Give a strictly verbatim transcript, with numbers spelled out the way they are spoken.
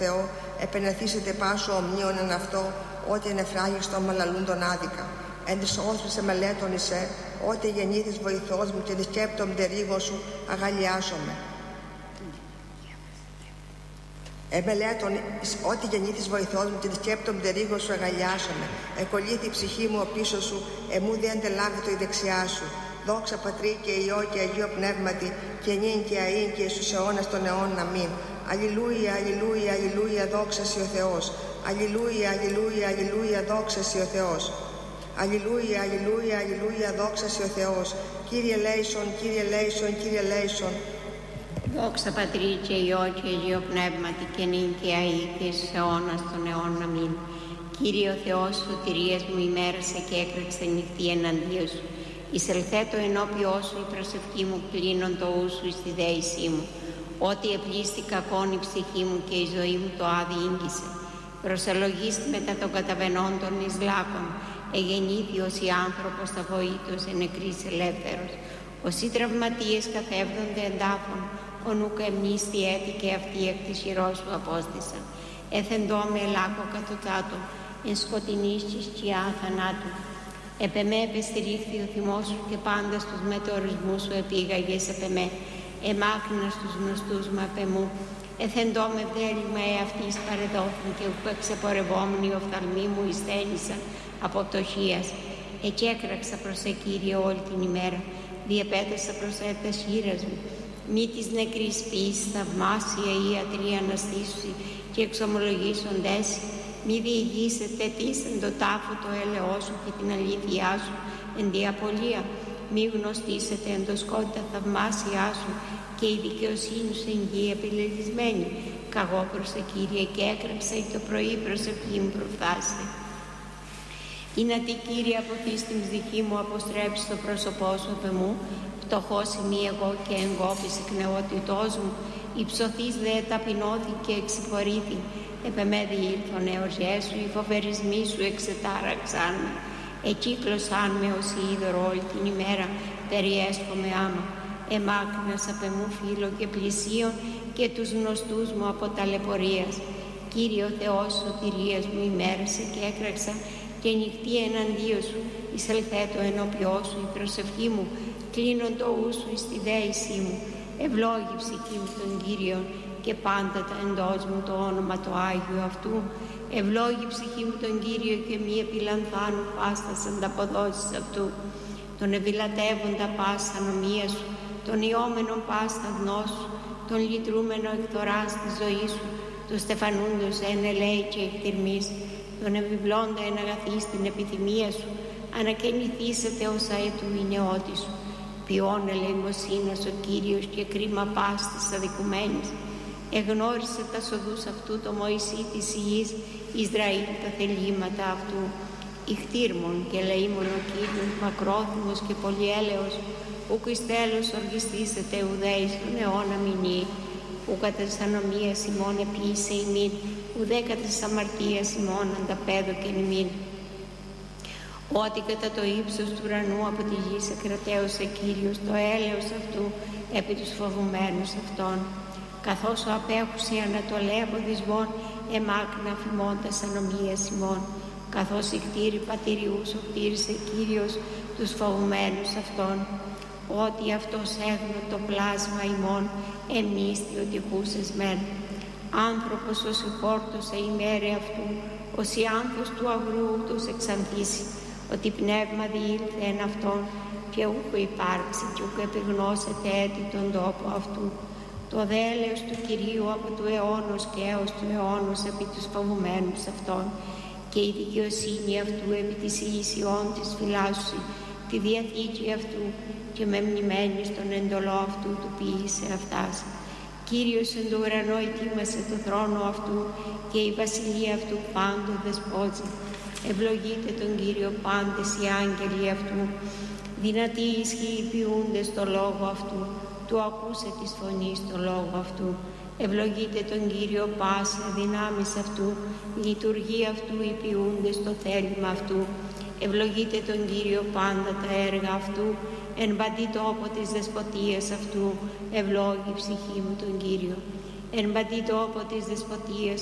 Θεό, επενεθήσετε πάσο ομνίων εν αυτό, ότι εν εφράγιστο μαλαλούν τον άδικα. Εν της όθρης εμελέτων εισέ, ότι γεννήθης βοηθός μου και της σκέπτων τερίγων σου αγαλιάσομαι. Εμελέτων, ότι γεννήθης βοηθός μου και της σκέπτων τερίγων σου αγαλιάσομαι. Εκολύθη η ψυχή μου ο πίσω σου, εμού δεν αντελάβει το η δεξιά σου. Δόξα Πατρί και Υιό και Αγίο Πνεύματι, και νυν και αΐν και στους αιώνας των αιώνων. Αμήν. Αλληλούια, αλληλούια, αλληλούια, δόξα σοι ο Θεός. Αλληλούια, αλληλούια, αλληλούια, δόξα σοι ο Θεός. Αλληλούια, αλληλούια, αλληλούια, δόξα σοι ο Θεός. Κύριε λέησον, Κύριε λέησον, Κύριε λέησον. Δόξα Πατρί και Υιό και Αγίο Πνεύματι, και νυν και αΐ και στους αιώνας των αιώνων. Αμήν. Κύριε ο Θεός, σωτηρίας μου ημέρασε και έκραξε νυχτή εναντίον σου. Εισελθέτω ενώπιό σου η προσευχή μου, κλείνον το ου σου εις τη δέησή μου. Ότι επλήστη κακόν η ψυχή μου και η ζωή μου το άδει ήγγισε. Προσελογίστη μετά των καταβενόντων εις λάκων, εγεννήθη ως η άνθρωπος τα βοήτως εν νεκρής ελεύθερος. Όσοι τραυματίες καθεύδονται εντάφων, ο νουκ εμνίστη έτη και αυτή εκ της χειρός σου απόστησα. Έθεντό με λάκο κατωτάτο, εν σκοτεινής και σκιά θανάτου. Επ' εμέ επεστηρίχθη ο θυμός σου και πάντα στους μετεωρισμούς σου επήγαγες επ' εμέ. Εμάκρινα στους γνωστούς μου απ' εμού. Εθεντώ με βδέλημα εαυτής παρεδόθην και ουκ εξεπορευόμενοι οφθαλμοί μου εισθένησα από πτωχίας. Εκέκραξα προς σε Κύριε όλη την ημέρα, διεπέτασα προς τα χείρας μου. Μη της νεκρής ποιής θαυμάσια η ιατρία αναστήσουσι και εξομολογήσοντες. Μη διηγήσετε τις εν το τάφο το έλεό σου και την αλήθειά σου εν τη απολία. Μη γνωστήσετε εν το σκότη τα θαυμάσια σου και η δικαιοσύνη σου εν γη επιλελισμένη. Καγώ προς το Κύριε και έκραξα το πρωί προσευχή μου προφθάστε. Ή να τι Κύριε αποθείς την ψυχή μου, αποστρέψει το πρόσωπό σου απ' εμού. Φτωχός ημί εγώ και εγκόπης εκ νεότητός μου. Υψωθείς δε ταπεινώθη και εξυπορήθη. Επ' εμέ διήλθον εορτιές σου, οι φοβερισμοί σου εξετάραξαν με. Εκύκλωσαν με ως είδωρο όλη την ημέρα, περιέσχομαι άμα. Εμάκρυνας απ' εμού φίλο και πλησίον και τους γνωστούς μου από ταλαιπωρίας. Κύριε ο Θεός σωτηρίας μου ημέρασε και έκραξα και νυχτή εναντίον σου. Εισελθέτω ενώπιό σου η προσευχή μου, κλείνον το ου σου εις τη δέησή μου. Ευλόγη ψυχή μου τον Κύριον και πάντα τα εντός μου το όνομα το Άγιο αυτού. Ευλόγη ψυχή μου τον Κύριο και μη επιλανθάνου πάστας ανταποδόσεις αυτού. Τον ευηλατεύοντα πάστα νομία σου, τον ιόμενον πάστα γνώσου, τον λυτρούμενο εκθοράς τη ζωή σου, τον στεφανούντος εν ελέη και εκτιρμής, τον επιβλώντα εν αγαθή στην επιθυμία σου, ανακαινηθήσετε όσα έτου η νεότη σου. Ποιόν ελεημοσύνας ο Κύριος και κρίμα πάστης αδικουμένης. Εγνώρισε τα σοδούς αυτού το Μωυσή της Ιης, Ισραήλ τα θελήματα αυτού. Ιχτήρμον και ελεήμον ο Κύριος, μακρόθυμος και πολυέλεος, ουκ εις τέλος οργιστήσετε ουδέης τον αιώνα μηνύ, ουκ κατά της ανομίας ημών επίησε ημίν, ουδέ κατά της αμαρτίας ημών ανταπέδοκεν ημίν. Ότι κατά το ύψος του ουρανού από τη γη σε κρατέωσε Κύριος το έλεος αυτού επί τους φοβουμένους αυτών. Καθώς ο απέχους η ανατολέ από δυσμών εμάκνα φημώντας ανομίας ημών. Καθώς η κτήρη πατηριούς ο κτήρισε Κύριος τους φοβουμένους αυτών. Ότι αυτός έγνω το πλάσμα ημών εμνίστη ότι χούσες μεν. Άνθρωπος ως υπόρτωσε η μέρη αυτού, ως η άνθος του αγρού τους εξανθήσει. Ότι πνεύμα διήλθε εν αυτόν και ούκο υπάρξει και ούκο επιγνώσεται έτη τον τόπο αυτού. Το δέλεος του Κυρίου από του αιώνος και έως του αιώνος επί τους φοβουμένους αυτών και η δικαιοσύνη αυτού επί της Ιησιών της φυλάσσουση, τη διαθήκη αυτού και με μνημένη στον εντολό αυτού του ποιήσε αυτάς. Κύριος εν το ουρανό ετοίμασε το θρόνο αυτού και η βασιλεία αυτού πάντων δεσπόζει. Ευλογείτε τον Κύριο πάντες οι άγγελοι αυτού, δυνατοί ισχύοι ποιούνται στο λόγο αυτού, του ακούσε της φωνής το λόγο αυτού. Ευλογείτε τον Κύριο πάσα δυνάμεις αυτού, λειτουργεί αυτού οι ποιούνται στο θέλημα αυτού. Ευλογείτε τον Κύριο πάντα τα έργα αυτού, εν παντή τόπο της δεσποτείας αυτού, ευλόγη ψυχή μου τον Κύριο. Εν παντή τόπο της δεσποτείας